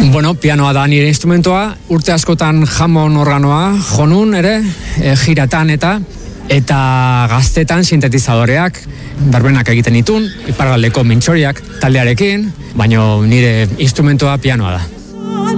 Bueno, pianoa da nire instrumentoa, urte askotan jamon organoa, jonun ere, jiratan eta gaztetan sintetizadoreak, berbenak egiten ditun, iparraldeko mintxoriak taldearekin, baina nire instrumentoa pianoa da.